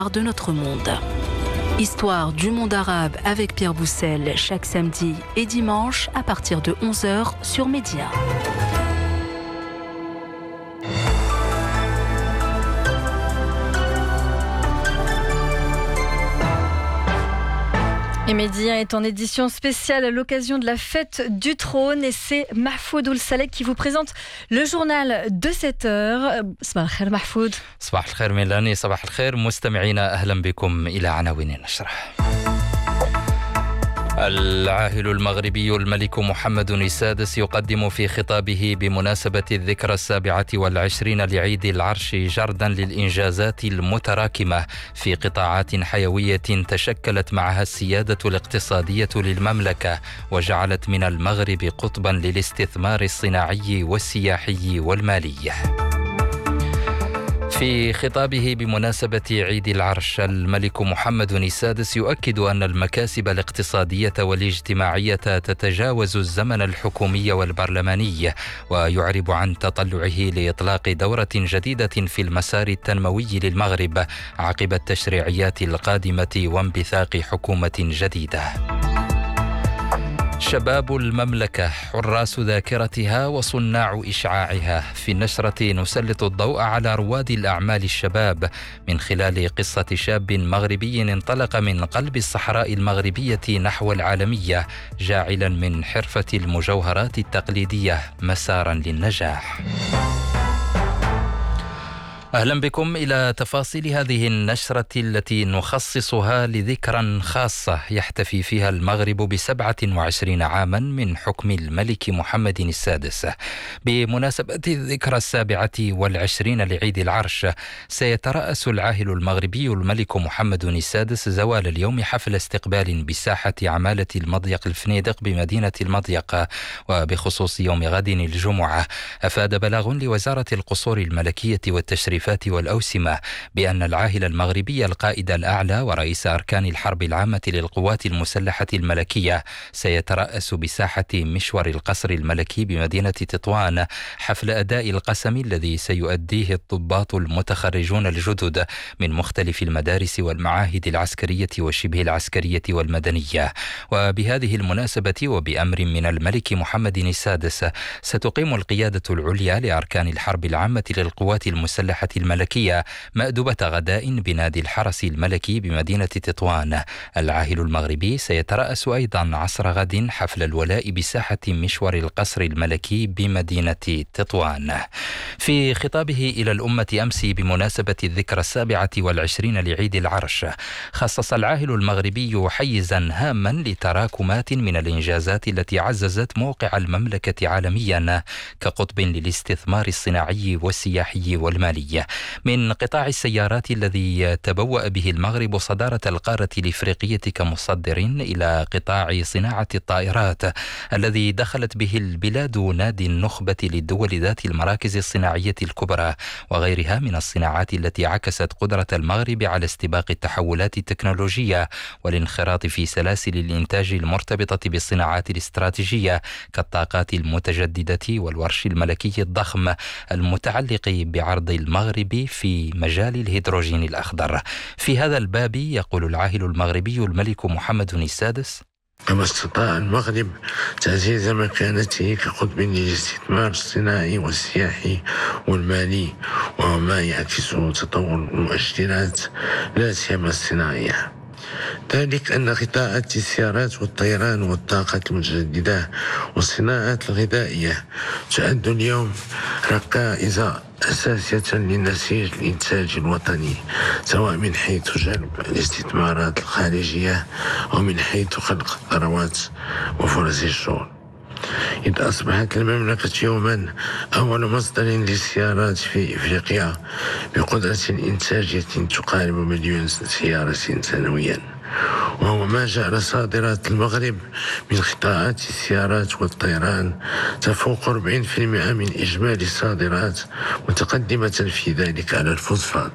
de notre monde. Histoire du monde arabe avec Pierre Boussel chaque samedi et dimanche à partir de 11h sur Média. Et Média est en édition spéciale à l'occasion de la fête du trône et c'est Mahfoud Oulsalek qui vous présente le journal de 7h. صباح الخير محفوظ. صباح الخير ميلاني. صباح الخير مستمعينا، أهلا بكم إلى عناوين النشرة. العاهل المغربي الملك محمد السادس يقدم في خطابه بمناسبة الذكرى 27 لعيد العرش جردا للإنجازات المتراكمة في قطاعات حيوية تشكلت معها السيادة الاقتصادية للمملكة وجعلت من المغرب قطبا للاستثمار الصناعي والسياحي والمالي. في خطابه بمناسبة عيد العرش، الملك محمد السادس يؤكد أن المكاسب الاقتصادية والاجتماعية تتجاوز الزمن الحكومي والبرلماني، ويعرب عن تطلعه لإطلاق دورة جديدة في المسار التنموي للمغرب عقب التشريعيات القادمة وانبثاق حكومة جديدة. شباب المملكة حراس ذاكرتها وصناع إشعاعها. في النشرة نسلط الضوء على رواد الأعمال الشباب من خلال قصة شاب مغربي انطلق من قلب الصحراء المغربية نحو العالمية جاعلا من حرفة المجوهرات التقليدية مسارا للنجاح. أهلا بكم إلى تفاصيل هذه النشرة التي نخصصها لذكرى خاصة يحتفي فيها المغرب ب27 عاما من حكم الملك محمد السادس. بمناسبة الذكرى 27 لعيد العرش سيترأس العاهل المغربي الملك محمد السادس زوال اليوم حفل استقبال بساحة عمالة المضيق الفنيدق بمدينة المضيق، وبخصوص يوم غد الجمعة أفاد بلاغ لوزارة القصور الملكية والتشريف والأوسمة بأن العاهل المغربي القائد الأعلى ورئيس أركان الحرب العامة للقوات المسلحة الملكية سيترأس بساحة مشور القصر الملكي بمدينة تطوان حفل أداء القسم الذي سيؤديه الضباط المتخرجون الجدد من مختلف المدارس والمعاهد العسكرية وشبه العسكرية والمدنية. وبهذه المناسبة وبأمر من الملك محمد السادس ستقيم القيادة العليا لأركان الحرب العامة للقوات المسلحة الملكية مأدبة غداء بنادي الحرس الملكي بمدينة تطوان. العاهل المغربي سيترأس أيضا عصر غد حفل الولاء بساحة مشور القصر الملكي بمدينة تطوان. في خطابه إلى الأمة أمس بمناسبة الذكرى 27 لعيد العرش خصص العاهل المغربي حيزا هاما لتراكمات من الإنجازات التي عززت موقع المملكة عالميا كقطب للاستثمار الصناعي والسياحي والمالي. من قطاع السيارات الذي تبوأ به المغرب صدارة القارة الإفريقية كمصدر إلى قطاع صناعة الطائرات الذي دخلت به البلاد نادي النخبة للدول ذات المراكز الصناعية الكبرى وغيرها من الصناعات التي عكست قدرة المغرب على استباق التحولات التكنولوجية والانخراط في سلاسل الإنتاج المرتبطة بالصناعات الاستراتيجية كالطاقات المتجددة والورش الملكي الضخم المتعلق بعرض المغرب في مجال الهيدروجين الأخضر. في هذا الباب يقول العاهل المغربي الملك محمد السادس: كما استطاع المغرب تعزيز مكانته كقطب للاستثمار الصناعي والسياحي والمالي، وهو ما يعكس تطور المؤشرات لا سيما الصناعية. ذلك أن قطاعات السيارات والطيران والطاقة المتجددة والصناعات الغذائية تعد اليوم ركائز أساسية لنسيج الإنتاج الوطني، سواء من حيث جلب الاستثمارات الخارجية أو من حيث خلق ثروات وفرص الشغل. إذ أصبحت المملكة يوما أول مصدر للسيارات في إفريقيا بقدرة إنتاجية تقارب 1,000,000 سيارة سنويا، وهو ما جعل صادرات المغرب من قطاعات السيارات والطيران تفوق 40% من إجمالي الصادرات، متقدمة في ذلك على الفوسفات.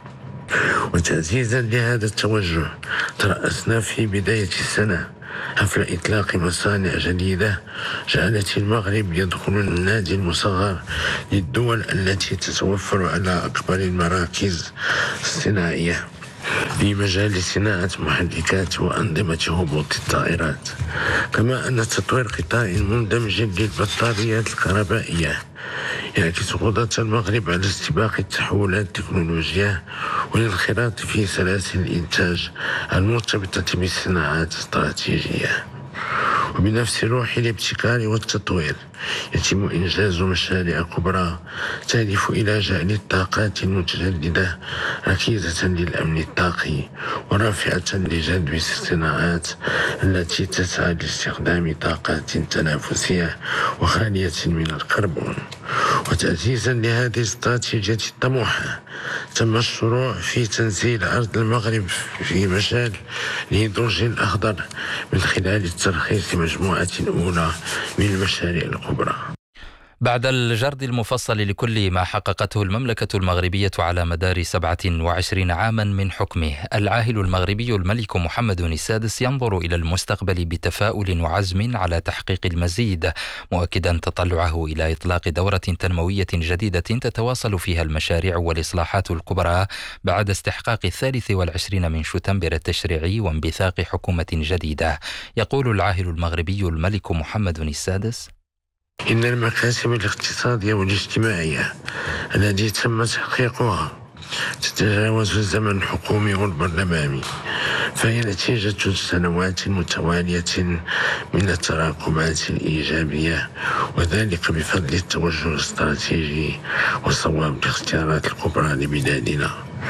وتعزيزا لهذا التوجه ترأسنا في بداية السنة حفل إطلاق مصانع جديدة جعلت المغرب يدخل النادي المصغر للدول التي تتوفر على أكبر المراكز الصناعية. في مجال صناعة محركات وأنظمة هبوط الطائرات، كما أن تطوير قطاع مندمج للبطاريات الكهربائية يعكس قدرة المغرب على استباق التحولات التكنولوجية والانخراط في سلاسل الإنتاج المرتبطة بالصناعات الاستراتيجية. وبنفس روح الابتكار والتطوير يتم إنجاز مشاريع كبرى تهدف إلى جعل الطاقات المتجددة ركيزة للأمن الطاقي ورافعة لجذب الصناعات التي تسعى لاستخدام طاقات تنافسية وخالية من الكربون. وتأسيسا لهذه الاستراتيجية الطموحة تم الشروع في تنزيل أرض المغرب في مجال الهيدروجين الأخضر من خلال الترخيص مجموعة أولى من المشاريع الكبرى. بعد الجرد المفصل لكل ما حققته المملكة المغربية على مدار 27 عاما من حكمه، العاهل المغربي الملك محمد السادس ينظر إلى المستقبل بتفاؤل وعزم على تحقيق المزيد، مؤكدا تطلعه إلى إطلاق دورة تنموية جديدة تتواصل فيها المشاريع والإصلاحات الكبرى بعد استحقاق 23 من شتنبر التشريعي وانبثاق حكومة جديدة. يقول العاهل المغربي الملك محمد السادس: إن المكاسب الاقتصادية والاجتماعية التي تم تحقيقها تتجاوز الزمن الحكومي والبرلماني، فهي نتيجة سنوات متوالية من التراكمات الإيجابية، وذلك بفضل التوجه الاستراتيجي وصواب الاختيارات الكبرى لبلادنا.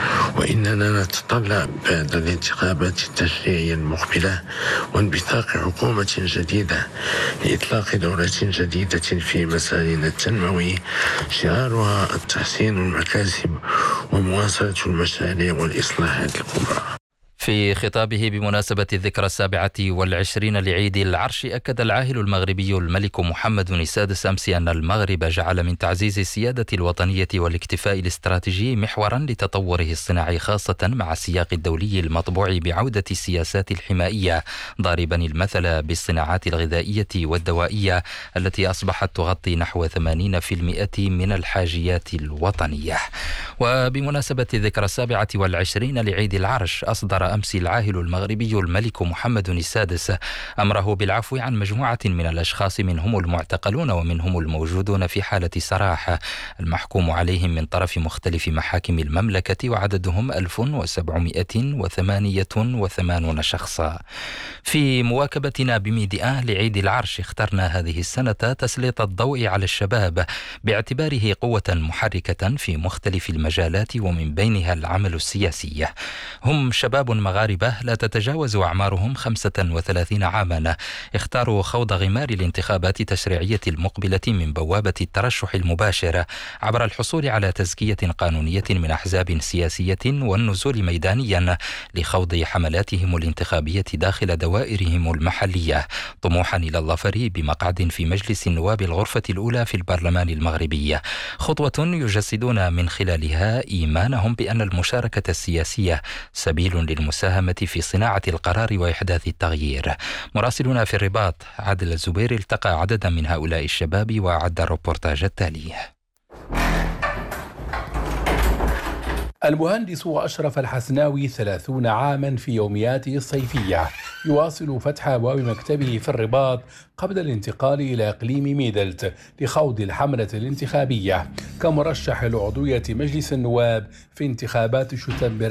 وإننا نتطلع بعد الانتخابات التشريعية المقبلة وانبثاق حكومة جديدة لإطلاق دورة جديدة في مسارنا التنموي شعارها التحسين المكاسب ومواصلة المشاريع والإصلاحات الكبرى. في خطابه بمناسبة الذكرى 27 لعيد العرش، أكد العاهل المغربي الملك محمد السادس أمس أن المغرب جعل من تعزيز السيادة الوطنية والاكتفاء الاستراتيجي محورا لتطوره الصناعي، خاصة مع السياق الدولي المطبوع بعودة السياسات الحمائية، ضاربا المثل بالصناعات الغذائية والدوائية التي أصبحت تغطي نحو 80% من الحاجيات الوطنية. وبمناسبة الذكرى 27 لعيد العرش، أصدر أمس العاهل المغربي الملك محمد السادس أمره بالعفو عن مجموعة من الأشخاص منهم المعتقلون ومنهم الموجودون في حالة سراح المحكوم عليهم من طرف مختلف محاكم المملكة، وعددهم 1788 شخصا. في مواكبتنا بميديا لعيد العرش، اخترنا هذه السنة تسليط الضوء على الشباب باعتباره قوة محركة في مختلف المجالات ومن بينها العمل السياسي. هم شباب مغاربة لا تتجاوز أعمارهم 35 عاما، اختاروا خوض غمار الانتخابات التشريعية المقبلة من بوابة الترشح المباشر عبر الحصول على تزكية قانونية من أحزاب سياسية والنزول ميدانيا لخوض حملاتهم الانتخابية داخل دوائرهم المحلية، طموحا إلى الظفر بمقعد في مجلس النواب الغرفة الأولى في البرلمان المغربي، خطوة يجسدون من خلالها إيمانهم بأن المشاركة السياسية سبيل للمساهمة في صناعة القرار وإحداث التغيير. مراسلنا في الرباط عادل الزبير التقى عددا من هؤلاء الشباب وأعد الربورتاج التالي. المهندس أشرف الحسناوي 30 عاما في يومياته الصيفية، يواصل فتح أبواب مكتبه في الرباط قبل الانتقال إلى إقليم ميدلت لخوض الحملة الانتخابية كمرشح لعضوية مجلس النواب في انتخابات شتنبر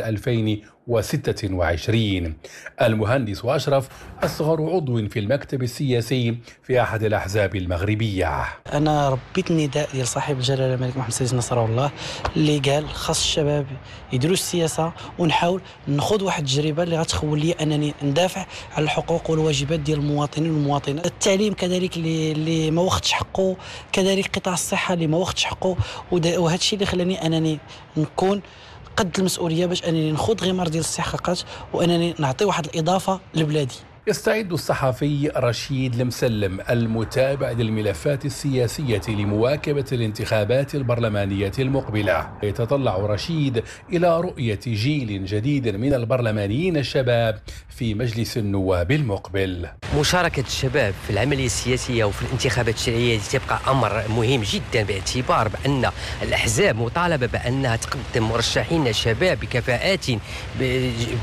2026. المهندس أشرف أصغر عضو في المكتب السياسي في أحد الأحزاب المغربية. أنا ربيت النداء ديال صاحب الجلالة الملك محمد السادس نصره الله اللي قال خاص الشباب يديروا السياسة ونحاول نخوض واحد التجربة اللي غتخول لي أنني ندافع على الحقوق والواجبات ديال المواطنين والمواطنات. التعليم كذلك اللي ما واخدش حقه، كذلك قطاع الصحة اللي ما واخدش حقه، وهذا الشيء اللي خلاني أنني نكون قد المسؤولية باش أنني نخوض غمار ديال الاستحقاقات وأنني نعطي واحد الإضافة لبلادي. يستعد الصحفي رشيد المسلم المتابع للملفات السياسية لمواكبة الانتخابات البرلمانية المقبلة. يتطلع رشيد إلى رؤية جيل جديد من البرلمانيين الشباب في مجلس النواب المقبل. مشاركة الشباب في العملية السياسية وفي الانتخابات الشرعية تبقى أمر مهم جدا، باعتبار بأن الأحزاب مطالبة بأنها تقدم مرشحين شباب بكفاءات